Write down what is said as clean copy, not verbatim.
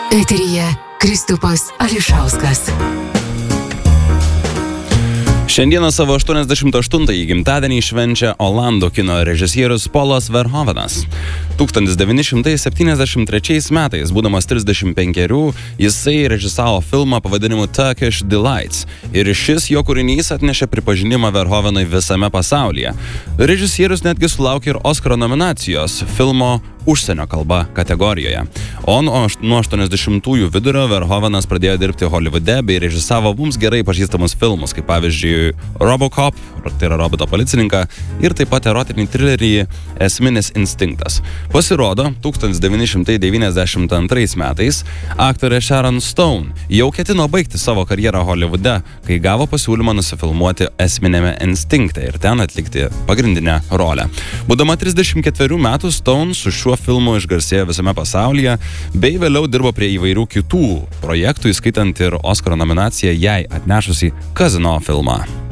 Eteryje Kristupas Ališauskas. Šiandieną savo 88-ąjį gimtadienį švenčia Olandų kino režisierius Polas Verhoevenas. 1973 metais, būdamas 35, jisai režisavo filmą pavadinimu Turkish Delights ir šis jo kūrinys atnešė pripažinimą Verhoevenui visame pasaulyje. Režisierius netgi sulaukė ir Oskaro nominacijos filmo užsienio kalba kategorijoje. O nuo 80-ųjų vidurio Verhoevenas pradėjo dirbti Holivude bei režisavo mums gerai pažįstamus filmus, kaip pavyzdžiui Robocop, tai yra roboto policininką, ir taip pat erotinį trilerį Esminis instinktas. Pasirodo, 1992 metais aktorė Sharon Stone jau ketino baigti savo karjerą Holivude, kai gavo pasiūlymą nusifilmuoti Esminėme instinkte ir ten atlikti pagrindinę rolę. Būdama 34 metų, Stone su šiuo filmu išgarsėjo visame pasaulyje, bei vėliau dirbo prie įvairių kitų projektų, įskaitant ir Oskaro nominaciją jai atnešusį Kazino filmą.